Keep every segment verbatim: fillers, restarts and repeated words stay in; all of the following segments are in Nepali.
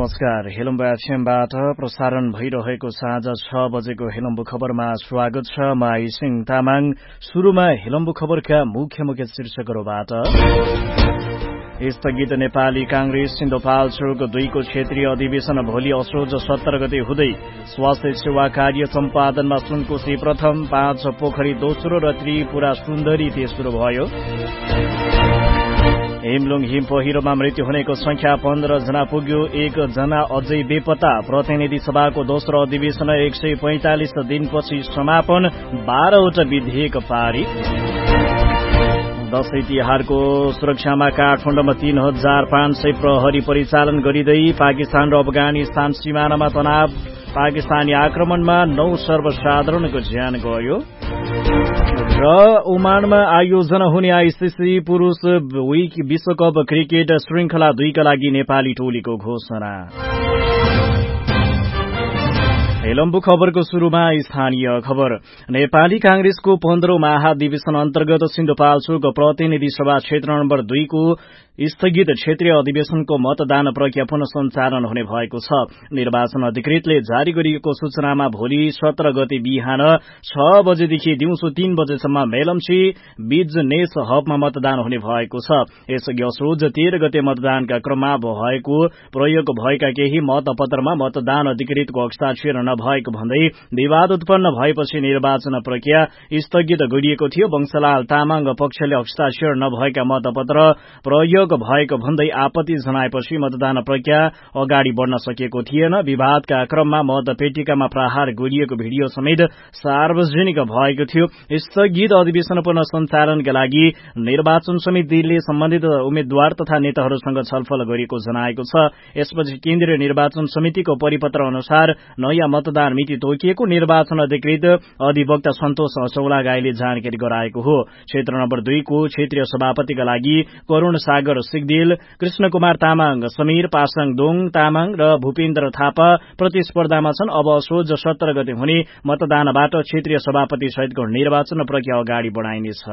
नमस्कार। हेलम्बु एफएमबाट प्रसारण भइरहेको साँझ छ बजेको हेलम्बु खबरमा स्वागत छ। म आइसिङ तामाङ। सुरुमा हेलम्बु खबरका मुख्य मुख्य शीर्षकहरूबाट। स्थगित नेपाली कांग्रेस सिन्धुपाल्चोक दुईको क्षेत्रीय अधिवेशन भोलि असोज सत्तर गते हुँदै। स्वास्थ्य सेवा कार्य सम्पादनमा सुनकोशी प्रथम, पाँच पोखरी दोस्रो र त्रिपुरा सुन्दरी तेस्रो भयो। हेमलुङ हिम पहिरोमा मृत्यु हुनेको संख्या पन्ध्र जना पुग्यो, एक जना अझै बेपत्ता। प्रतिनिधि सभाको दोस्रो अधिवेशन एक सय पैंतालिस दिनपछि समापन, बाह्रवटा विधेयक पारित। दशैं तिहारको सुरक्षामा काठमाडौँमा तीन हजार पाँच सय प्रहरी परिचालन गरिँदै। पाकिस्तान र अफगानिस्तान सीमानामा तनाव, पाकिस्तानी आक्रमणमा नौ सर्वसाधारणको ज्यान गयो। र ओमानमा आयोजना हुने आइसिसी पुरूष विश्वकप क्रिकेट श्रृंखला दुईका लागि नेपाली टोलीको घोषणा। हेलम्बु खबरको सुरुमा स्थानीय खबर। नेपाली कांग्रेसको पन्ध्रौं महाधिवेशन अन्तर्गत सिन्धुपाल्चोक प्रतिनिधि सभा क्षेत्र नम्बर दुईको स्थगित क्षेत्रीय अधिवेशनको मतदान प्रक्रिया पुनः सञ्चालन हुने भएको छ। निर्वाचन अधिकृतले जारी गरिएको सूचनामा भोलि सत्र गते बिहान छ बजेदेखि दिउँसो तीन बजेसम्म मेलम्ची बिजनेस हबमा मतदान हुने भएको छ। यसअघि असोज तेह्र गते मतदानका क्रममा भएको प्रयोग भएका केही मतपत्रमा मतदान अधिकृतको हस्ताक्षर नभएको भन्दै विवाद उत्पन्न भएपछि निर्वाचन प्रक्रिया स्थगित गरिएको थियो। वंशलाल तामाङ पक्षले हस्ताक्षर नभएका मतपत्र प्रयोग भएको भन्दै आपत्ति जनाएपछि मतदान प्रक्रिया अगाडि बढ्न सकेको थिएन। विवादका क्रममा मतपेटिकामा प्रहार गरिएको भिडियो समेत सार्वजनिक भएको थियो। स्थगित अधिवेशन पुनः सञ्चालनका लागि निर्वाचन समितिले सम्बन्धित उम्मेद्वार तथा नेताहरूसँग छलफल गरेको जनाएको छ। यसपछि केन्द्रीय निर्वाचन समितिको परिपत्र अनुसार नयाँ मतदान मिति तोकिएको निर्वाचन अधिकृत अधिवक्ता सन्तोष चौलागाईले जानकारी गराएको हो। क्षेत्र नम्बर दुईको क्षेत्रीय सभापतिका लागि करूण सागर सिगदेल, कृष्ण कुमार तामाङ, समीर पासाङ दोङ तामाङ र भूपेन्द्र थापा प्रतिस्पर्धामा छन्। अब असोज सत्र गते हुने मतदानबाट क्षेत्रीय सभापति सहितको निर्वाचन प्रक्रिया अगाडि बढाइनेछ।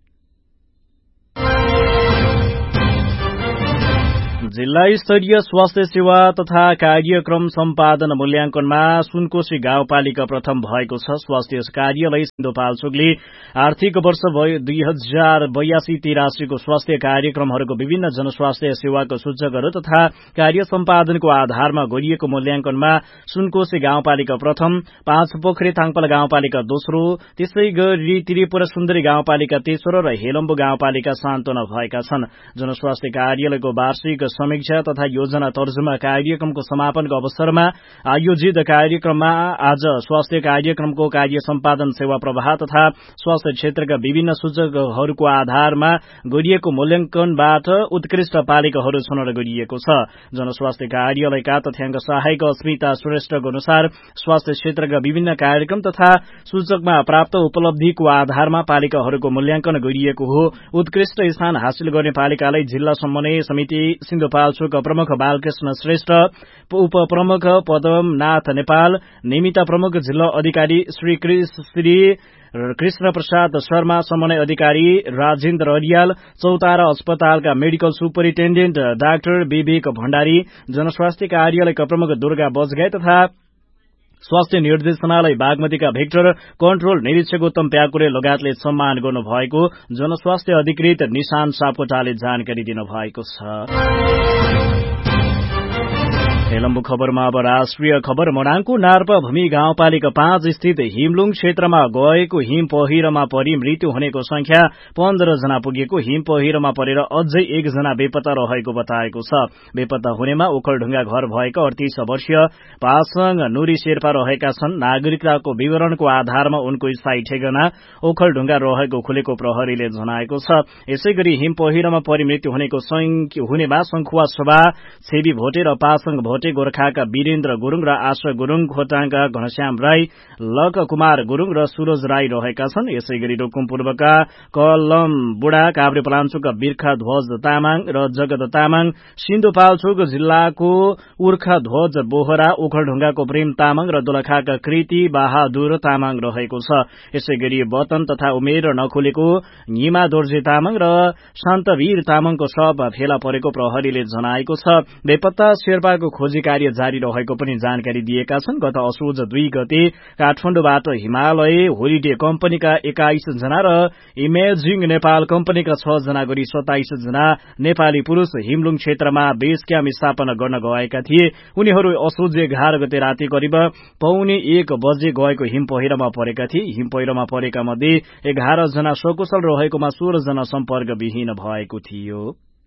जिल्ला स्तरीय स्वास्थ्य सेवा तथा कार्यक्रम सम्पादन मूल्याङ्कनमा सुनकोशी गाउँपालिका प्रथम भएको छ। स्वास्थ्य कार्यालय सिन्धुपाल्चोकले आर्थिक वर्ष दुई हजार बयासी तिरासीको स्वास्थ्य कार्यक्रमहरूको विभिन्न जनस्वास्थ्य सेवाको सूचकहरू तथा कार्य सम्पादनको आधारमा गरिएको मूल्याङ्कनमा सुनकोशी गाउँपालिका प्रथम, पाँच पोखरी थाङपाल गाउँपालिका दोस्रो, त्यसै गरी त्रिपुरा सुन्दरी गाउँपालिका तेस्रो र हेलम्बु गाउँपालिका सान्तवना भएका छन्। जनस्वास्थ्य कार्यालयको वार्षिक समीक्षा तथा योजना तर्जुमा कार्यक्रमको समापनको अवसरमा आयोजित कार्यक्रममा आज स्वास्थ्य कार्यक्रमको कार्य सम्पादन सेवा प्रवाह तथा स्वास्थ्य क्षेत्रका विभिन्न सूचकहरूको आधारमा गरिएको मूल्याङ्कनबाट उत्कृष्ट पालिकाहरू छनौट गरिएको छ। जनस्वास्थ्य कार्यालयका तथ्याङ्क सहायक अस्मिता श्रेष्ठको अनुसार स्वास्थ्य क्षेत्रका विभिन्न कार्यक्रम तथा सूचकमा प्राप्त उपलब्धिको आधारमा पालिकाहरूको मूल्याङ्कन गरिएको हो। उत्कृष्ट स्थान हासिल गर्ने पालिकालाई जिल्ला समन्वय समिति सिन्धुपाल्चोक प्रमुख बालकृष्ण श्रेष्ठ, उपप्रमुख पदमनाथ नेपाल, निमित्त प्रमुख जिल्ला अधिकारी श्री श्री कृष्ण प्रसाद शर्मा, समन्वय अधिकारी राजेन्द्र अरियाल, चौतारा अस्पतालका मेडिकल सुपरिन्टेण्डेन्ट डाक्टर विवेक भण्डारी, जनस्वास्थ्य कार्यालयका प्रमुख दुर्गा बजगाई तथा स्वास्थ्य निर्देशनालय बागमतीका भेक्टर कन्ट्रोल निरीक्षक उत्तम प्याकुरे लगायतले सम्मान गर्नुभएको जनस्वास्थ्य अधिकृत निशान सापकोटाले जानकारी दिनुभएको छ। हेलम्बु खबरमा अब राष्ट्रिय खबर। मनाङको नार्पा भूमि गाउँपालिका पाँच स्थित हिमलुङ क्षेत्रमा गएको हिम पहिरोमा परि मृत्यु हुनेको संख्या पन्ध्र जना पुगेको, हिम पहिरोमा परेर अझै एकजना बेपत्ता रहेको बताएको छ। बेपत्ता हुनेमा ओखलढुङ्गा घर भएका अडतीस वर्षीय पासाङ नुरी शेर्पा रहेका छन्। नागरिकताको विवरणको आधारमा उनको स्थायी ठेगाना ओखलढुङ्गा रहेको खुलेको प्रहरीले जनाएको छ। यसैगरी हिम पहिरोमा परि मृत्यु हुनेको हुनेमा संखुवा सभा छेबी भोटे र पासाङ भोटे गोर्खाका वीरेन्द्र गुरूङ र आशा गुरूङ, खोटाङका घनश्याम राई, लक कुमार गुरूङ र सुरज राई रहेका छन्। यसैगरी रुकुम पूर्वका कलम बुढा, काभ्रे पलाञ्चोकका बिर्खा ध्वज तामाङ र जगत तामाङ, सिन्धुपाल्चोक जिल्लाको उर्खा ध्वज बोहरा, ओखलढुङ्गाको प्रेम तामाङ र दोलखाका कृति बहादुर तामाङ रहेको छ। यसैगरी वतन तथा उमेर नखुलेको निमा दोर्जे तामाङ र शान्तवीर तामाङको शव फेला परेको प्रहरीले जनाएको छ। बेपत्ता शेर्पाको खोजी कार्य जारी रहेको पनि जानकारी दिएका छन्। गत असोज दुई गते काठमाडौँबाट हिमालय होलिडे कम्पनीका एक्काइस जना र इमेजिङ नेपाल कम्पनीका छ जना गरी सत्ताइस जना नेपाली पुरूष हिमलुङ क्षेत्रमा बेस क्याम्प स्थापना गर्न गएका थिए। उनीहरू असोज एघार गते राति करिब पौने एक बजे गएको हिम पहिरोमा परेका थिए। हिम पहिरोमा परेका मध्ये एघार जना सकुशल रहेकोमा सोह्र जना सम्पर्कविहीन भएको थियो।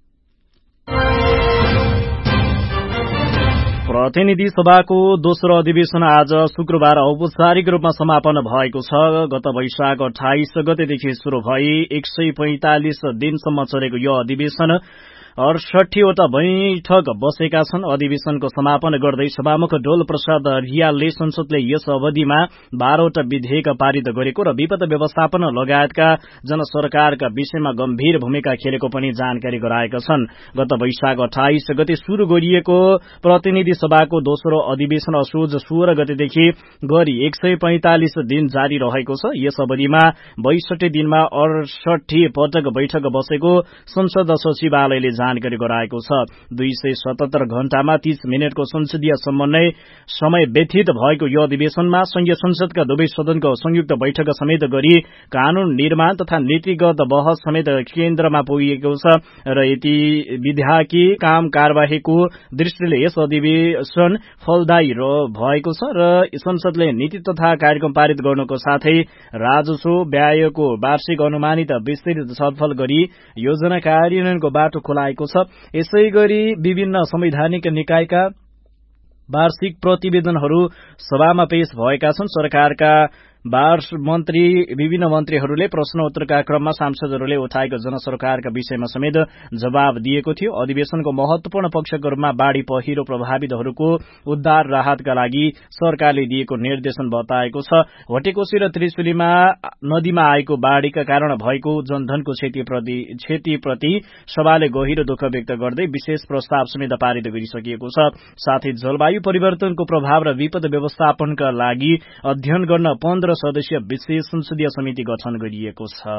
प्रतिनिधि सभाको दोस्रो अधिवेशन आज शुक्रबार औपचारिक रूपमा समापन भएको छ। गत वैशाख अठाइस गतेदेखि शुरू भई एक सय पैंतालिस दिनसम्म चलेको यो अधिवेशन अडसठीवटा बैठक बसेका छन्। अधिवेशनको समापन गर्दै सभामुख डोल प्रसाद रियालले संसदले यस अवधिमा बाह्रवटा विधेयक पारित गरेको र विपद व्यवस्थापन लगायतका जनसरकारका विषयमा गम्भीर भूमिका खेलेको पनि जानकारी गराएका छन्। गत वैशाख अठाइस गते शुरू गरिएको प्रतिनिधि सभाको दोस्रो अधिवेशन असोज सोह्र गतेदेखि गरी एक सय पैंतालिस दिन जारी रहेको छ। यस अवधिमा बैसठी दिनमा अडसठी पटक बैठक बसेको संसद सचिवालयले जानकारी गराएको छ। दुई सय सतहत्तर घण्टामा तीस मिनटको संसदीय समन्वय समय व्यतीत भएको यो अधिवेशनमा संघीय संसदका दुवै सदनको संयुक्त बैठक समेत गरी कानून निर्माण तथा नीतिगत बहस समेत केन्द्रमा पुगेको छ र यति विधायकी काम कार्यवाहीको दृष्टिले यस अधिवेशन फलदायी भएको छ र संसदले नीति तथा कार्यक्रम पारित गर्नुको साथै राजस्व व्ययको वार्षिक अनुमानित विस्तृत छलफल गरी योजना कार्यान्वयनको बाटो खुलाएको छ। यसै गरी विभिन्न संवैधानिक निकायका वार्षिक प्रतिवेदनहरू सभामा पेश भएका छन्। सरकारका वार्ष मन्त्री विभिन्न मन्त्रीहरूले प्रश्नोत्तरका क्रममा सांसदहरूले उठाएको जनसरकारका विषयमा समेत जवाब दिएको थियो। अधिवेशनको महत्वपूर्ण पक्षको रूपमा बाढ़ी पहिरो प्रभावितहरूको उद्धार राहतका लागि सरकारले दिएको निर्देशन बताएको छ। भटेकोशी र त्रिशुलीमा नदीमा आएको बाढ़ीका कारण भएको जनधनको क्षतिप्रति सभाले गहिरो दुःख व्यक्त गर्दै विशेष प्रस्ताव समेत पारित गरिसकिएको छ। साथै जलवायु परिवर्तनको प्रभाव र विपद व्यवस्थापनका लागि अध्ययन गर्न पन्ध्र सदस्यीय विशेष संसदीय समिति गठन गरिएको छ।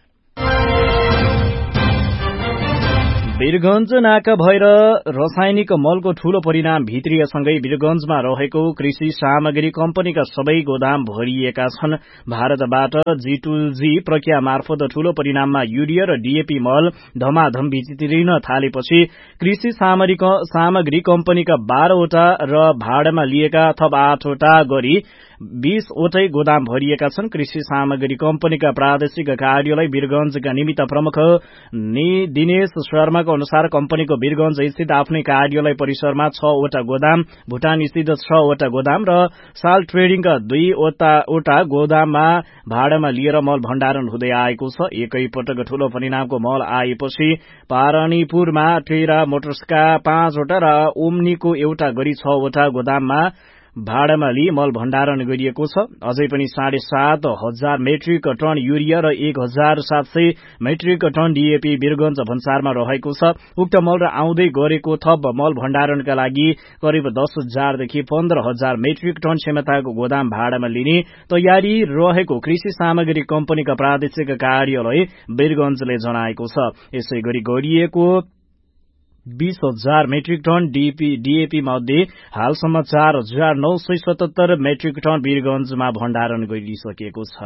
वीरगंज नाका भएर रासायनिक मलको ठूलो परिणाम भित्रिएसँगै वीरगंजमा रहेको कृषि सामग्री कम्पनीका सबै गोदाम भरिएका छन्। भारतबाट जी टू जी प्रक्रिया मार्फत ठूलो परिणाममा युरिया र डीएपी मल धमाधम भित्रिन थालेपछि कृषि सामग्री कम्पनीका बाह्रवटा र भाडामा लिएका थप आठवटा गरी बीसवटै गोदाम भरिएका छन्। कृषि सामग्री कम्पनीका प्रादेशिक कार्यालय वीरगंजका निमित्त प्रमुख दिनेश शर्माको अनुसार कम्पनीको वीरगंज स्थित आफ्नै कार्यालय परिसरमा छवटा गोदाम, भूटान स्थित छवटा गोदाम र साल ट्रेडिङका दुईवटा गोदाममा भाडामा लिएर मल भण्डारण हुँदै आएको छ। एकै पटक ठूलो परिणामको मल आएपछि पारणीपुरमा टेरा मोटर्सका पाँचवटा र ओम्नीको एउटा गरी छवटा गोदाममा भाडामा लिई मल भण्डारण गरिएको छ। अझै पनि साढे सात हजार मेट्रिक टन युरिया र एक हजार सात सय मेट्रिक टन डीएपी वीरगंज भन्सारमा रहेको छ। उक्त मल र आउँदै गरेको थप मल भण्डारणका लागि करिब दस हजारदेखि पन्ध्र हजार मेट्रिक टन क्षमताको गोदाम भाडामा लिने तयारी रहेको कृषि सामग्री कम्पनीका प्रादेशिक कार्यालय वीरगंजले जनाएको छ। यसै गरी गरिएको बीस हजार मेट्रिक टन डीएपी मध्ये हालसम्म चार हजार नौ सय सतहत्तर मेट्रिक टन वीरगंजमा भण्डारण गरिसकेको छ।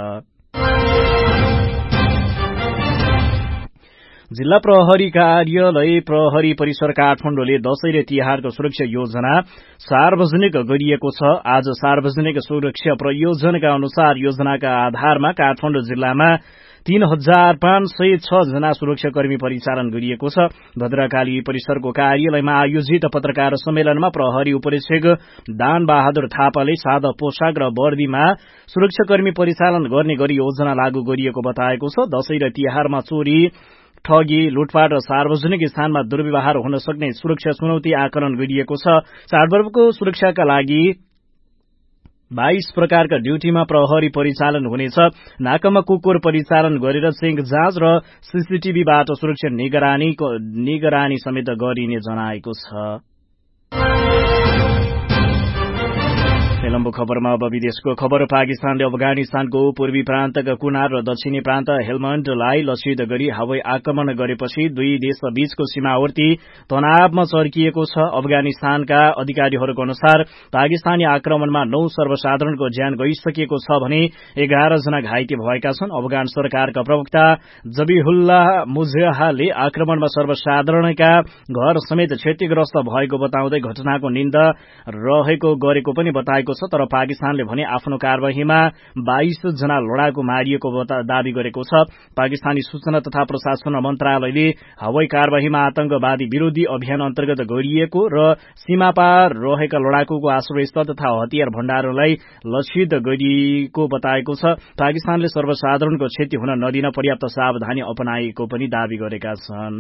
जिल्ला प्रहरी कार्यालय प्रहरी परिसर काठमाडौँले दशैं र तिहारको सुरक्षा योजना सार्वजनिक गरिएको छ। आज सार्वजनिक सुरक्षा प्रयोजनका अनुसार योजनाका आधारमा काठमाडौँ जिल्लामा तीन हजार पाँच सय छ जना सुरक्षाकर्मी परिचालन गरिएको छ। भद्रकाली परिसरको कार्यालयमा आयोजित पत्रकार सम्मेलनमा प्रहरी उपरीक्षक दान बहादुर थापाले सादा पोशाक र वर्दीमा सुरक्षाकर्मी परिचालन गर्ने गरी योजना लागू गरिएको बताएको छ। दशैं र तिहारमा चोरी, ठगी, लुटपाट र सार्वजनिक स्थानमा दुर्व्यवहार हुन सक्ने सुरक्षा चुनौती आकलन गरिएको छ। चाडपर्वको सुरक्षाका लागि बाइस प्रकारका ड्यूटीमा प्रहरी परिचालन हुनेछ। नाकामा कुकुर परिचालन गरेर चेक जाँच र सीसीटीभीबाट सुरक्षा निगरानी निगरानी समेत गरिने जनाएको छ। लम्बु खबरमा अब विदेशको खबर। पाकिस्तानले अफगानिस्तानको पूर्वी प्रान्तका कुनार र दक्षिणी प्रान्त हेलमण्डलाई लक्षित गरी हवाई आक्रमण गरेपछि दुई देशबीचको सीमावर्ती तनावमा चर्किएको छ। अफगानिस्तानका अधिकारीहरूको अनुसार पाकिस्तानी आक्रमणमा नौ सर्वसाधारणको ज्यान गइसकेको छ भने एघार जना घाइते भएका छन्। अफगान सरकारका प्रवक्ता जबिहुल्लाह मुजाहाले आक्रमणमा सर्वसाधारणका घर समेत क्षतिग्रस्त भएको बताउँदै घटनाको निन्दा रहेको गरेको पनि बताएको छ। तर पाकिस्तानले भने आफ्नो कार्यवाहीमा बाइस जना लडाकु मारिएको दावी गरेको छ। पाकिस्तानी सूचना तथा प्रशासन मन्त्रालयले हवाई कार्यवाहीमा आतंकवादी विरोधी अभियान अन्तर्गत गरिएको र सीमापार रहेका लडाकुको आश्रयस्थल तथा हतियार भण्डारलाई लक्षित गरिएको बताएको छ। पाकिस्तानले सर्वसाधारणको क्षति हुन नदिन पर्याप्त सावधानी अपनाएको पनि दावी गरेका छन्।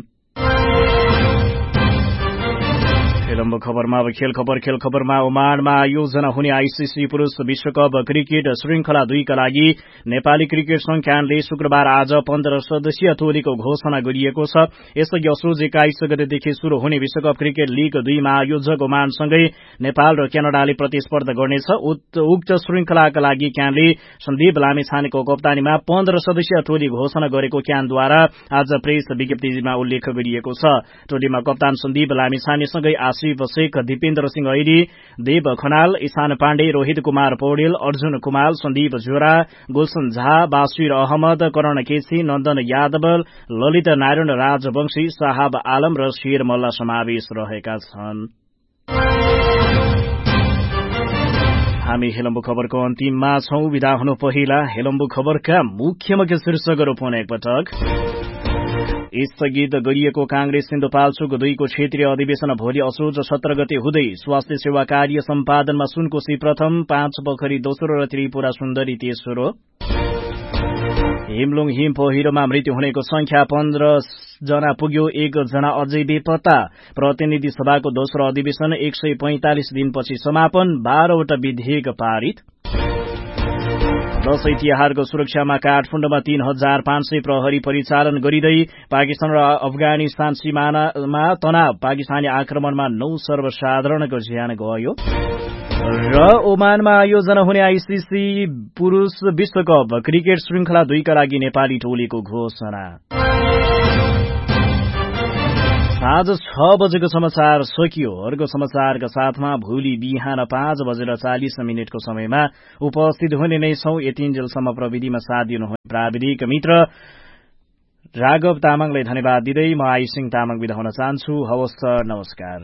खेलम्बो खबरमा अब खेल खबर खेल खबरमा ओमानमा आयोजना हुने आईसीसी पुरूष विश्वकप क्रिकेट श्रृंखला दुईका लागि नेपाली क्रिकेट संघ क्यानले शुक्रबार आज पन्ध्र सदस्यीय टोलीको घोषणा गरिएको छ। यसअघि असोज एक्काइस गतेदेखि शुरू हुने विश्वकप क्रिकेट लीग दुईमा आयोजक ओमानसँगै नेपाल र क्यानाडाले प्रतिस्पर्धा गर्नेछ। उक्त श्रृंखलाका लागि क्यानले सन्दीप लामिछानेको कप्तानीमा पन्ध्र सदस्यीय टोली घोषणा गरेको क्यानद्वारा आज प्रेस विज्ञप्तिमा उल्लेख गरिएको छ। टोलीमा कप्तान सन्दीप लामिछानेसँगै आसिफ शेख, दीपेन्द्र सिंह ऐरी, देव खनाल, ईशान पाण्डे, रोहित कुमार पौडेल, अर्जुन कुमाल, सन्दीप जोरा, गुलशन झा, बासिर अहमद, करण केसी, नन्दन यादव, ललित नारायण राजवंशी, साहब आलम र शेर मल्ल समावेश रहेका छन्। हामी हेलम्बु खबरको अन्तिममा छौं। विदा हुनु पहिला हेलम्बु खबरका मुख्य मुख्य शीर्षकहरू पुनः एकपटक। स्थगित गरिएको कांग्रेस सिन्धुपाल्चोक दुईको क्षेत्रीय अधिवेशन भोलि असोज सत्र गते हुँदै स्वास्थ्य सेवा कार्य सम्पादनमा सुनकोशी प्रथम, पाँच पोखरी दोस्रो र त्रिपुरा सुन्दरी तेस्रो। हिमलुङ हिम पहिरोमा मृत्यु हुनेको संख्या पन्ध्र जना पुग्यो, एक जना अझै बेपत्ता। प्रतिनिधि सभाको दोस्रो अधिवेशन एक सय पैंतालिस दिनपछि समापन, बाह्रवटा विधेयक पारित। दशैं तिहारको सुरक्षामा काठमाडौँमा तीन हजार पाँच सय प्रहरी परिचालन गरिँदै पाकिस्तान र अफगानिस्तान सीमानामा तनाव, पाकिस्तानी आक्रमणमा नौ सर्वसाधारणको ज्यान गयो। र ओमानमा आयोजना हुने आईसीसी पुरूष विश्वकप क्रिकेट श्रृंखला दुईका लागि नेपाली टोलीको घोषणा। साँझ छ बजेको समाचार सकियो। अर्को समाचारका साथमा भोलि बिहान पाँच बजेर चालिस मिनटको समयमा उपस्थित हुने नै छौं। यतिन्जेलसम्म प्रविधिमा साथ दिनुहुने प्राविधिक मित्र राघव तामाङलाई धन्यवाद दिँदै म आइसिङ तामाङ बिदा हुन चाहन्छु। हवस्, नमस्कार।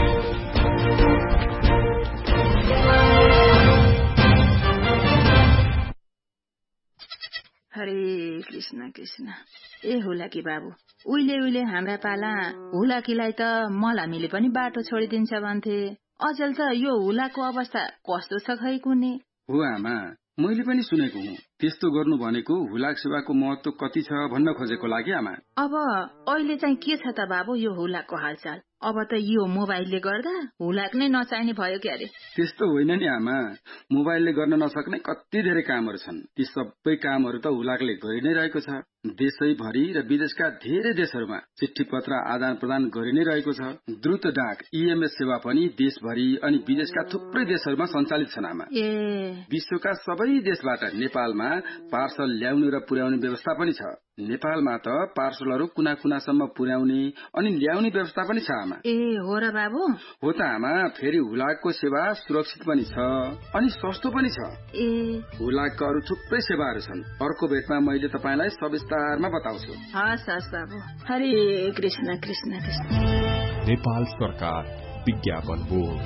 हरे कृष्ण कृष्ण। ए हुलाकी बाबु, उहिले उहिले हाम्रा पाला हुलाकीलाई त मलामीले पनि बाटो छोडिदिन्छ भन्थे। अचेल त यो हुलाको अवस्था कस्तो छ खै कुने? हो आमा, मैले पनि सुनेको हुँ। त्यस्तो गर्नु भनेको हुलाक सेवाको महत्व कति छ भन्न खोजेको लागि आमा। अब अहिले चाहिँ के छ त बाबु यो हुलाकको हालचाल? अब त यो मोबाइलले गर्दा हुलाक नै नचाहिने भयो के अरे? त्यस्तो होइन नि आमा, मोबाइलले गर्न नसक्ने कति धेरै कामहरू छन्। ती सबै कामहरू त हुलाकले गरि नै रहेको छ। देशैभरि र विदेशका धेरै देशहरूमा चिठी पत्र आदान प्रदान गरि नै रहेको छ। द्रुत डाक ईएमएस सेवा पनि देशभरि अनि विदेशका थुप्रै देशहरूमा सञ्चालित छन् आमा। ए विश्वका सबै देशबाट नेपालमा पार्सल ल्याउने र पुर्याउने व्यवस्था पनि छ। नेपालमा त पार्सलहरू कुना कुनासम्म पुर्याउने अनि ल्याउने व्यवस्था पनि छ आमा। ए हो र बाबु? हो त आमा। फेरि हुलाकको सेवा सुरक्षित पनि छ अनि सस्तो पनि छ। ए हुलाकका अरू थुप्रै सेवाहरू छन्। अर्को भेटमा मैले तपाईलाई सविस्तारमा बताउँछु। हस् हस् बाबु। हरे कृष्ण कृष्ण कृष्ण। नेपाल सरकार विज्ञापन बोर्ड।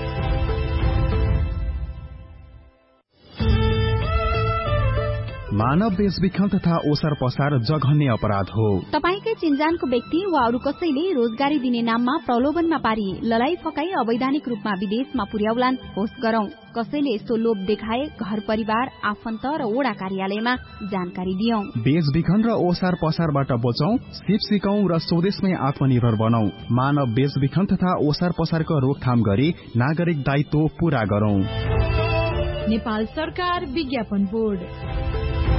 मानव बेचबिखन तथा ओसार पसार जघन्य अपराध हो। तपाईकै चिन्जानको व्यक्ति वा अरू कसैले रोजगारी दिने नाममा प्रलोभनमा पारी ललाई फकाई अवैधानिक रूपमा विदेशमा पुर्याउलान् होस् गरौं। कसैले यस्तो लोभ देखाए घर परिवार, आफन्त र वडा कार्यालयमा जानकारी दियौं। बेचबिखन र ओसार पसारबाट बचौं, सिप सिकौं र स्वदेशमै आत्मनिर्भर बनौं। मानव बेचबिखन तथा ओसार पसारको रोकथाम गरी नागरिक दायित्व पूरा गरौं। नेपाल सरकार विज्ञापन बोर्ड।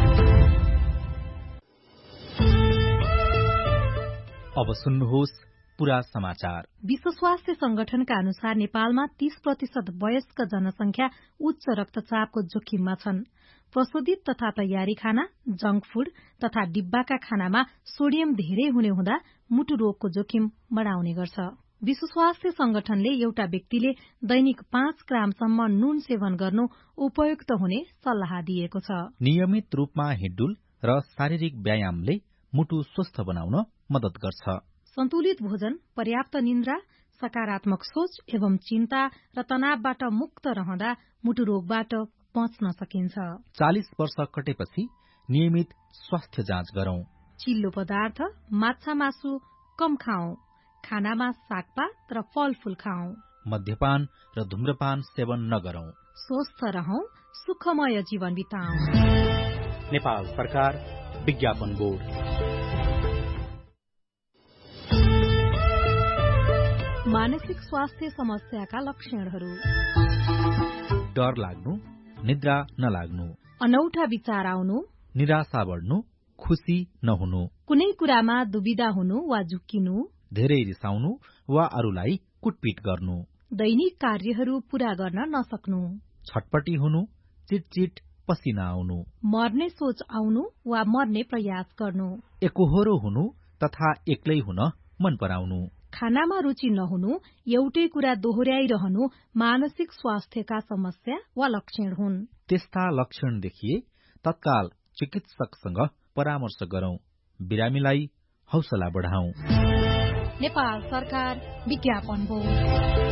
अब सुन्नुहोस् पूरा समाचार। विश्व स्वास्थ्य संगठनका अनुसार नेपालमा तीस प्रतिशत वयस्क जनसंख्या उच्च रक्तचापको जोखिममा छन्। प्रशोधित तथा तयारी खाना, जंक फूड तथा डिब्बाका खानामा सोडियम धेरै हुने हुँदा मुटु रोगको जोखिम बढाउने गर्छ। विश्व स्वास्थ्य संगठनले एउटा व्यक्तिले दैनिक पाँच ग्रामसम्म नुन सेवन गर्नु उपयुक्त हुने सल्लाह दिएको छ। नियमित रूपमा हिँडडुल र शारीरिक व्यायामले मुटु स्वस्थ बनाउन मद्दत गर्छ। सन्तुलित भोजन, पर्याप्त निन्द्रा, सकारात्मक सोच एवं चिन्ता र तनावबाट मुक्त रहँदा मुटु रोगबाट बच्न सकिन्छ। चालीस वर्ष कटेपछि नियमित स्वास्थ्य जाँच गरौं। चिल्लो पदार्थ, माछा मासु कम खाऊ। खानामा सागपात र फलफूल खाऊ। मद्यपान र धूम्रपान सेवन नगरौं। स्वस्थ रहौं, सुखमय जीवन बिताऊ। नेपाल सरकार, विज्ञापन बोर्ड। मानसिक स्वास्थ्य समस्याका लक्षणहरू: डर लाग्नु, निद्रा नलाग्नु, अनौठा विचार आउनु, निराशा बढ्नु, खुशी नहुनु, कुनै कुरामा दुविधा हुनु वा झुक्किनु, धेरै रिसाउनु वा अरूलाई कुटपिट गर्नु, दैनिक कार्यहरू पूरा गर्न नसक्नु, छटपटी हुनु, चिटचिट पसिना आउनु, मर्ने सोच आउनु वा मर्ने प्रयास गर्नु, एकोहोरो हुनु तथा एक्लै हुन मन पराउनु, खानामा रुचि नहुनु, एउटै कुरा दोहोर्याइरहनु मानसिक स्वास्थ्यका समस्या वा लक्षण हुन्। त्यस्ता लक्षण देखिए तत्काल चिकित्सकसँग परामर्श गरौं। बिरामीलाई हौसला बढाऊ। नेपाल सरकार, विज्ञापन बोर्ड।